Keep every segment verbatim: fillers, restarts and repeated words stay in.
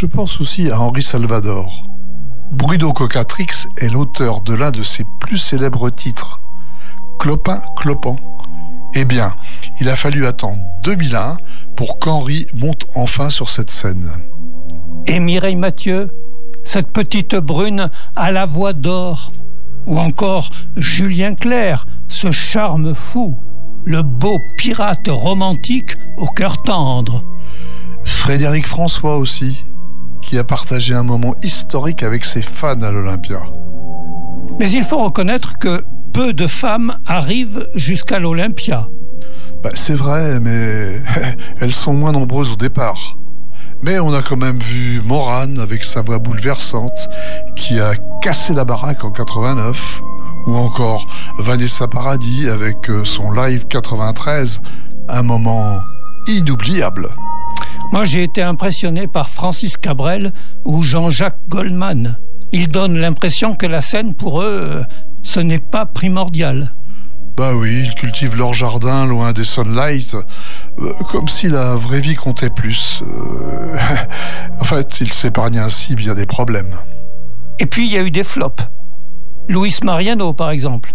Je pense aussi à Henri Salvador. Bruno Cocatrix est l'auteur de l'un de ses plus célèbres titres, Clopin Clopant. Eh bien, il a fallu attendre deux mille un pour qu'Henri monte enfin sur cette scène. Et Mireille Mathieu, cette petite brune à la voix d'or. Ou encore Julien Clerc, ce charme fou, le beau pirate romantique au cœur tendre. Frédéric François aussi, qui a partagé un moment historique avec ses fans à l'Olympia. Mais il faut reconnaître que peu de femmes arrivent jusqu'à l'Olympia. Bah, c'est vrai, mais elles sont moins nombreuses au départ. Mais on a quand même vu Morane avec sa voix bouleversante qui a cassé la baraque en quatre-vingt-neuf, ou encore Vanessa Paradis avec son live quatre-vingt-treize, un moment inoubliable. Moi, j'ai été impressionné par Francis Cabrel ou Jean-Jacques Goldman. Ils donnent l'impression que la scène, pour eux, ce n'est pas primordial. Bah oui, ils cultivent leur jardin loin des sunlights, euh, comme si la vraie vie comptait plus. Euh, en fait, ils s'épargnent ainsi bien des problèmes. Et puis, il y a eu des flops. Luis Mariano, par exemple.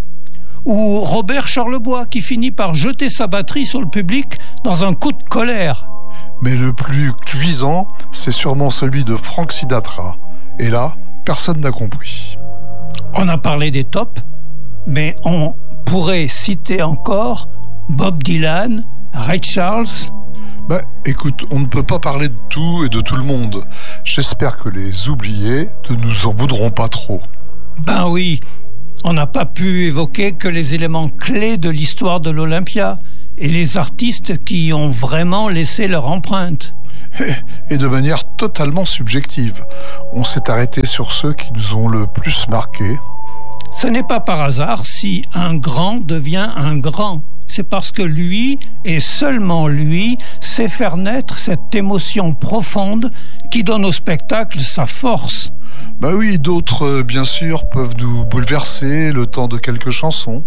Ou Robert Charlebois, qui finit par jeter sa batterie sur le public dans un coup de colère. Mais le plus cuisant, c'est sûrement celui de Frank Sinatra. Et là, personne n'a compris. On a parlé des tops, mais on pourrait citer encore Bob Dylan, Ray Charles. Bah, écoute, on ne peut pas parler de tout et de tout le monde. J'espère que les oubliés ne nous en voudront pas trop. Ben oui, on n'a pas pu évoquer que les éléments clés de l'histoire de l'Olympia et les artistes qui y ont vraiment laissé leur empreinte. Et, et de manière totalement subjective. On s'est arrêté sur ceux qui nous ont le plus marqués. Ce n'est pas par hasard si un grand devient un grand. C'est parce que lui, et seulement lui, sait faire naître cette émotion profonde qui donne au spectacle sa force. Bah oui, d'autres, bien sûr, peuvent nous bouleverser le temps de quelques chansons.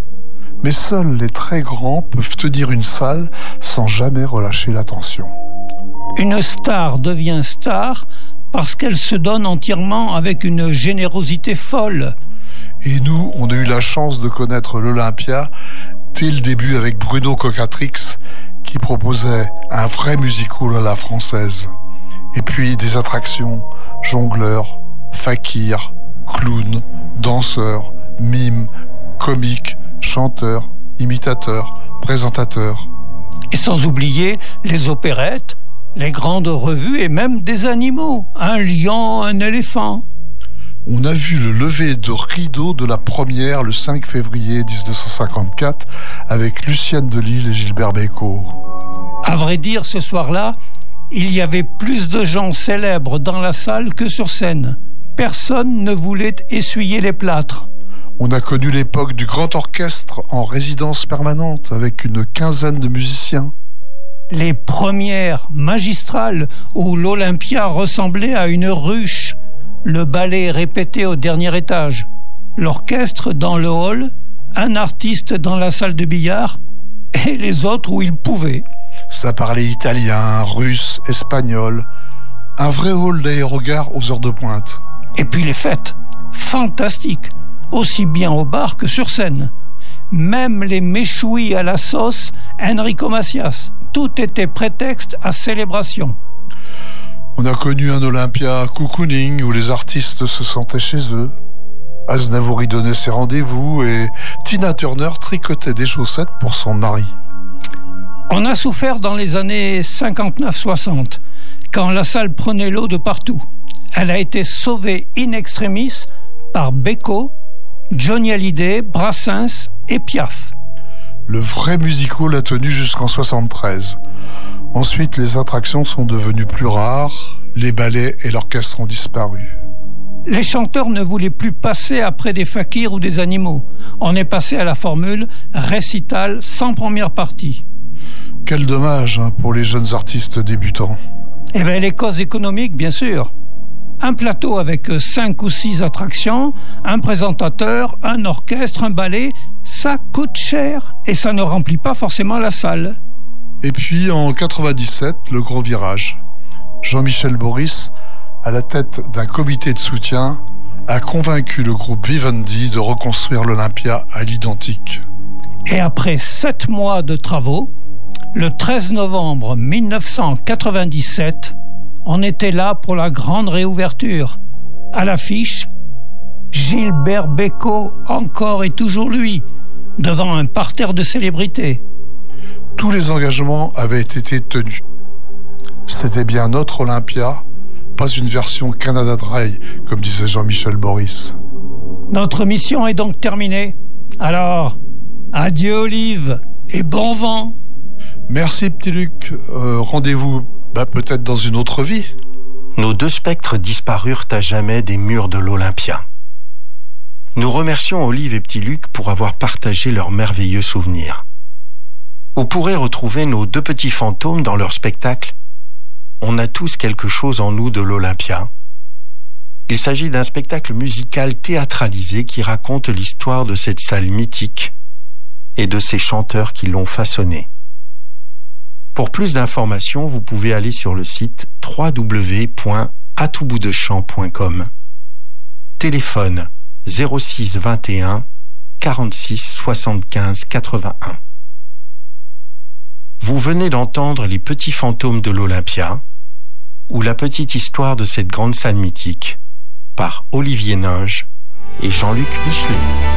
Mais seuls les très grands peuvent tenir une salle sans jamais relâcher l'attention. Une star devient star parce qu'elle se donne entièrement avec une générosité folle. Et nous, on a eu la chance de connaître l'Olympia dès le début avec Bruno Cocatrix, qui proposait un vrai musical à la française. Et puis des attractions, jongleurs, fakirs, clowns, danseurs, mimes, comiques, chanteurs, imitateurs, présentateurs. Et sans oublier les opérettes, les grandes revues et même des animaux, un lion, un éléphant. On a vu le lever de rideau de la première le cinq février dix-neuf cent cinquante-quatre avec Lucienne Delille et Gilbert Bécaud. À vrai dire, ce soir-là, il y avait plus de gens célèbres dans la salle que sur scène. Personne ne voulait essuyer les plâtres. On a connu l'époque du grand orchestre en résidence permanente avec une quinzaine de musiciens. Les premières magistrales où l'Olympia ressemblait à une ruche. Le ballet répété au dernier étage. L'orchestre dans le hall, un artiste dans la salle de billard et les autres où ils pouvaient. Ça parlait italien, russe, espagnol. Un vrai hall d'aérogare aux heures de pointe. Et puis les fêtes, fantastiques, aussi bien au bar que sur scène. Même les méchouis à la sauce, Enrico Macias. Tout était prétexte à célébration. On a connu un Olympia cocooning où les artistes se sentaient chez eux. Aznavour y donnait ses rendez-vous et Tina Turner tricotait des chaussettes pour son mari. On a souffert dans les années cinquante-neuf soixante, quand la salle prenait l'eau de partout. Elle a été sauvée in extremis par Bécaud, Johnny Hallyday, Brassens et Piaf. Le vrai musical a tenu jusqu'en soixante-treize. Ensuite, les attractions sont devenues plus rares, les ballets et l'orchestre ont disparu. Les chanteurs ne voulaient plus passer après des fakirs ou des animaux. On est passé à la formule récital sans première partie. Quel dommage hein, pour les jeunes artistes débutants. Eh bien, les causes économiques, bien sûr. Un plateau avec cinq ou six attractions, un présentateur, un orchestre, un ballet, ça coûte cher et ça ne remplit pas forcément la salle. Et puis en quatre-vingt-dix-sept, le gros virage. Jean-Michel Boris à la tête d'un comité de soutien, a convaincu le groupe Vivendi de reconstruire l'Olympia à l'identique. Et après sept mois de travaux, le treize novembre mille neuf cent quatre-vingt-dix-sept, on était là pour la grande réouverture. À l'affiche, Gilbert Bécaud, encore et toujours lui, devant un parterre de célébrités. Tous les engagements avaient été tenus. C'était bien notre Olympia, pas une version Canada Dry, comme disait Jean-Michel Boris. Notre mission est donc terminée. Alors, adieu Olive et bon vent. Merci Petit Luc. Euh, rendez-vous bah, peut-être dans une autre vie. Nos deux spectres disparurent à jamais des murs de l'Olympia. Nous remercions Olive et Petit Luc pour avoir partagé leurs merveilleux souvenirs. Vous pourrez retrouver nos deux petits fantômes dans leur spectacle « On a tous quelque chose en nous de l'Olympia ». Il s'agit d'un spectacle musical théâtralisé qui raconte l'histoire de cette salle mythique et de ses chanteurs qui l'ont façonnée. Pour plus d'informations, vous pouvez aller sur le site w w w point à tout bout de champ point com. Téléphone zéro six vingt et un quarante-six soixante-quinze quatre-vingt-un. Vous venez d'entendre Les Petits Fantômes de l'Olympia ou La Petite Histoire de cette grande salle mythique par Olivier Ninge et Jean-Luc Michelet.